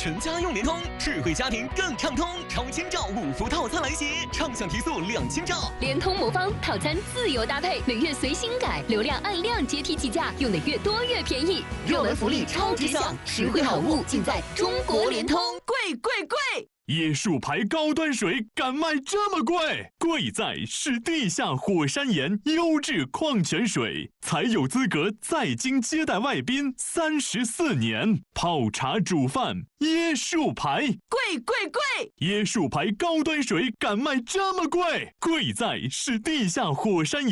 全家用联通，智慧家庭更畅通。超千兆5伏套餐来袭，畅享提速2000兆。 联通魔方套餐自由搭配，每月随心改，流量按量阶梯计价，用的越多越便宜。热门福利超值享，实惠好物尽在中国联通。 贵贵贵！ 椰树牌高端水敢卖这么贵？贵在是地下火山岩优质矿泉水，才有资格在京接待外宾34年。泡茶煮饭，椰树牌， 贵贵贵！ 椰树牌高端水敢卖这么贵？贵在是地下火山岩。